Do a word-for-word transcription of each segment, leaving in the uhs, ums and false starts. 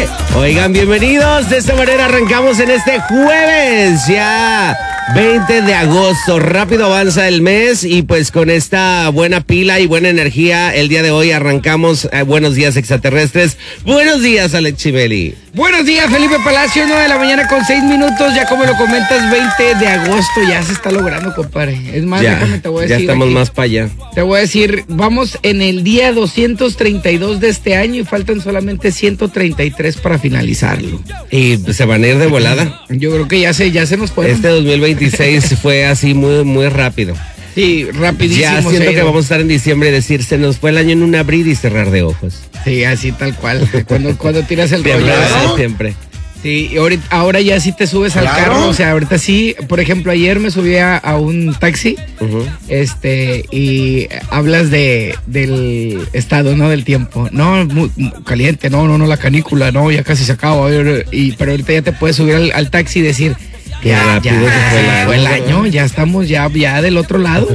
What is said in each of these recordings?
Oigan, bienvenidos. De esta manera arrancamos en este jueves, ya veinte de agosto. Rápido avanza el mes y pues con esta buena pila y buena energía, el día de hoy arrancamos. Eh, buenos días, extraterrestres. Buenos días, Alex Chivelli. Buenos días, Felipe Palacio, nueve de la mañana con seis minutos. Ya como lo comentas, veinte de agosto, ya se está logrando, compadre. Es más, Ya, déjame, te voy a ya decir. estamos aquí, más para allá. Te voy a decir, vamos en el día doscientos treinta y dos de este año y faltan solamente ciento treinta y tres para finalizarlo. Y pues, se van a ir de volada. Yo creo que ya se, ya se nos puede. Este dos mil veintiséis fue así muy, muy rápido. Sí, rapidísimo. Ya siento que vamos a estar en diciembre y decir, se nos fue el año en un abrir y cerrar de ojos. Sí, así tal cual. Cuando, cuando tiras el Siempre, rollo. ¿no? Siempre. Sí, y ahorita, ahora ya sí te subes al Claro. carro, o sea, ahorita sí, por ejemplo, ayer me subí a, a un taxi, Uh-huh. este, y hablas de del estado, ¿no? Del tiempo. No, muy, muy caliente, no, no, no, la canícula, no, ya casi se acaba, y, pero ahorita ya te puedes subir al, al taxi y decir, Qué ya, rápido ya, se fue el año, fue el ¿verdad? año, ya estamos ya, ya del otro lado.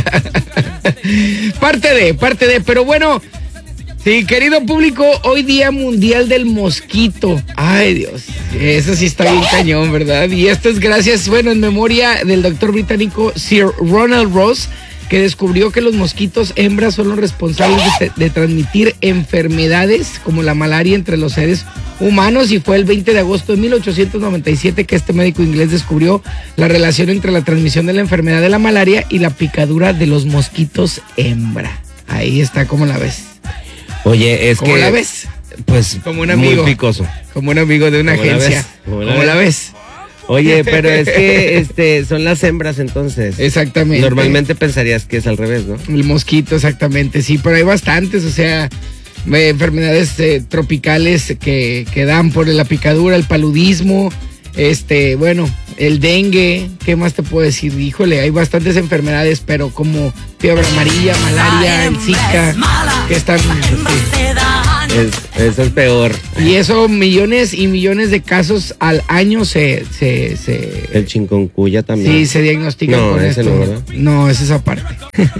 parte de, parte de, pero bueno. Sí, querido público, hoy Día Mundial del Mosquito. Ay, Dios, eso sí está bien cañón, ¿verdad? Y esto es gracias, bueno, en memoria del doctor británico Sir Ronald Ross, que descubrió que los mosquitos hembras son los responsables de, de transmitir enfermedades como la malaria entre los seres humanos, y fue el veinte de agosto de mil ochocientos noventa y siete que este médico inglés descubrió la relación entre la transmisión de la enfermedad de la malaria y la picadura de los mosquitos hembra. Ahí está, ¿cómo la ves? Oye, es ¿Cómo que... la ves? Pues Como un amigo. muy picoso. Como un amigo de una ¿Cómo la agencia. ves? ¿Cómo ¿Cómo, la la ves? Oye, pero es que este son las hembras entonces. Exactamente. Normalmente pensarías que es al revés, ¿no? El mosquito, exactamente, sí, pero hay bastantes, o sea, eh, enfermedades eh, tropicales que, que dan por la picadura, el paludismo, este, bueno, el dengue, ¿qué más te puedo decir? Híjole, hay bastantes enfermedades, pero como fiebre amarilla, malaria, el Zika, que están... sí. Es, eso es peor. Y eso, millones y millones de casos al año se... se, se El chikungunya también. sí, se diagnostican No, con ese esto. no, ¿verdad? No, es esa parte.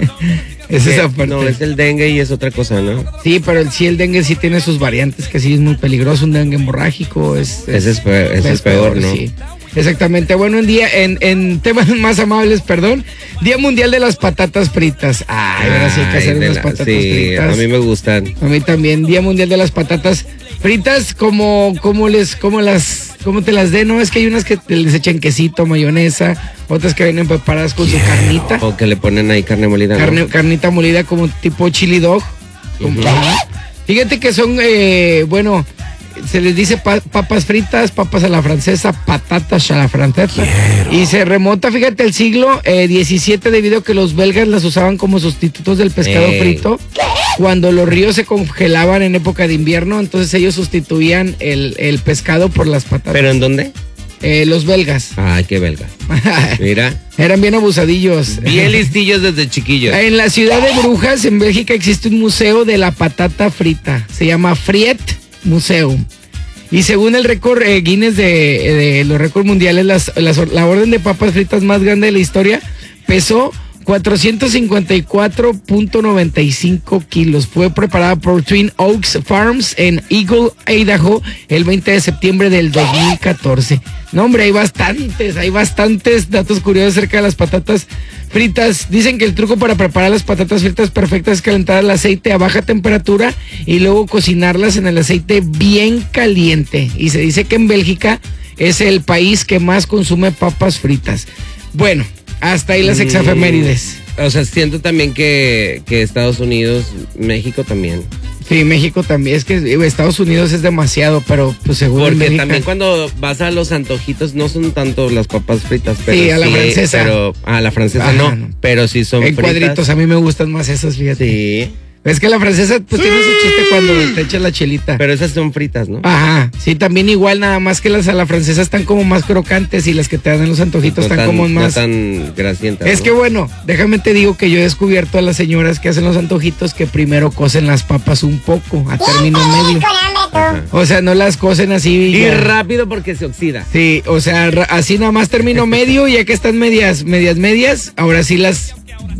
es Eh, esa parte. No, es el dengue y es otra cosa, ¿no? Sí, pero el, sí, el dengue sí tiene sus variantes, que sí es muy peligroso, un dengue hemorrágico. Es, Ese es peor, ese es peor, ¿no? Sí. Exactamente. Bueno, un día, en, en temas más amables, perdón, Día Mundial de las Patatas Fritas. Ay, ahora sí hay que Ay, hacer de unas la- patatas sí, fritas. a mí me gustan. A mí también, Día Mundial de las Patatas Fritas, como, como les, como las, como te las den, ¿no? Es que hay unas que te les echan quesito, mayonesa, otras que vienen preparadas con su carnita. O que le ponen ahí carne molida, ¿no? Carne, carnita molida como tipo chili dog. Como- Ujú. Fíjate que son, eh, bueno, se les dice pa- papas fritas, papas a la francesa, patatas a la francesa. Y se remonta, fíjate, el siglo eh, diecisiete, debido a que los belgas las usaban como sustitutos del pescado Ey. frito. Cuando los ríos se congelaban en época de invierno, entonces ellos sustituían el, el pescado por las patatas. ¿Pero en dónde? Eh, los belgas. Ay, qué belga. Mira, Eran bien abusadillos. bien listillos desde chiquillos. En la ciudad de Brujas, en Bélgica, existe un museo de la patata frita. Se llama Friet Museum. Y según el récord eh, Guinness de, de los récords mundiales, las, las- la orden de papas fritas más grande de la historia pesó cuatrocientos cincuenta y cuatro punto noventa y cinco kilos. Fue preparada por Twin Oaks Farms en Eagle, Idaho, el veinte de septiembre del dos mil catorce. No, hombre, hay bastantes, hay bastantes datos curiosos acerca de las patatas fritas. Dicen que el truco para preparar las patatas fritas perfectas es calentar el aceite a baja temperatura y luego cocinarlas en el aceite bien caliente. Y se dice que en Bélgica es el país que más consume papas fritas. Bueno, hasta ahí las exafemérides. O sea, siento también que, que Estados Unidos, México también. Sí, México también. Es que eh, Estados Unidos es demasiado, pero pues según Porque Bélgica- también cuando vas a los antojitos no son tanto las papas fritas, pero Sí, a la francesa. Pero a la francesa Ajá, no, no. pero sí son en fritas. cuadritos, a mí me gustan más esas, fíjate. Sí, Es que la francesa pues tiene su chiste cuando te echa la chelita. pero esas son fritas, ¿no? Ajá, sí, también igual, nada más que las a la francesa están como más crocantes y las que te dan en los antojitos no están tan, como no más... tan grasientas. Es ¿no? que bueno, déjame te digo que yo he descubierto a las señoras que hacen los antojitos que primero cocen las papas un poco, a término medio. Ajá. O sea, no las cocen así. Y ya. rápido porque se oxida. Sí, o sea, ra- así nada más término medio, ya que están medias, medias, medias, ahora sí las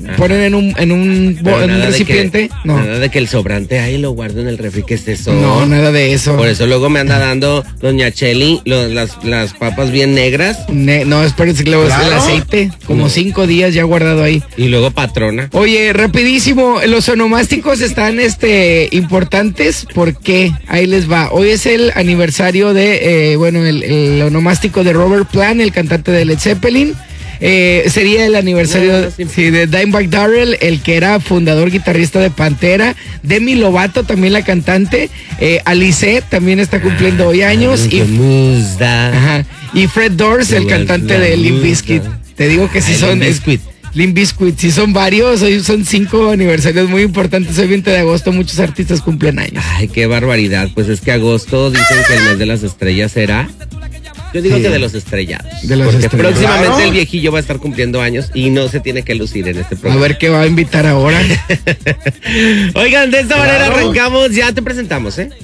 ponen en un, en un, bo- en un recipiente. De que, no. Nada de que el sobrante ahí lo guardo en el refri, que es eso. No, nada de eso. Por eso luego me anda dando doña Cheli lo- las, las papas bien negras. Ne- no, espérense que luego es el Claro. aceite. Como No. cinco días ya guardado ahí. Y luego patrona. Oye, rapidísimo, los onomásticos están este importantes porque ahí les va. Hoy es el aniversario de, eh, bueno, el, el onomástico de Robert Plant, el cantante de Led Zeppelin. Eh, sería el aniversario No, no, sí. sí, de Dimebag Darrell, el que era fundador guitarrista de Pantera. Demi Lovato, también la cantante. Eh, Alice también está cumpliendo hoy años. Y, ajá, y Fred Durst, el cantante de Limp Bizkit. Te digo que sí Ay, son... Limp Bizkit. Limp Bizkit, sí son varios, hoy son cinco aniversarios muy importantes, hoy veinte de agosto muchos artistas cumplen años. Ay, qué barbaridad. Pues es que agosto dicen que el mes de las estrellas será. Yo digo Sí. que de los estrellados. De los porque estrellados. próximamente Claro. el viejillo va a estar cumpliendo años y no se tiene que lucir en este A programa. ver qué va a invitar ahora. Oigan, de esta Claro. manera arrancamos. Ya te presentamos, ¿eh?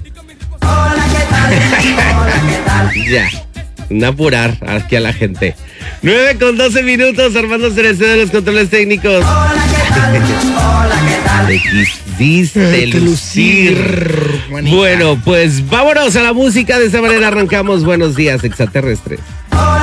Ya. Un apurar aquí a la gente. nueve con doce minutos, Armando Cereceda de los controles técnicos. Te quisiste Te lucir. manita. Bueno, pues vámonos a la música. De esta manera arrancamos. Buenos días, extraterrestres. Hola,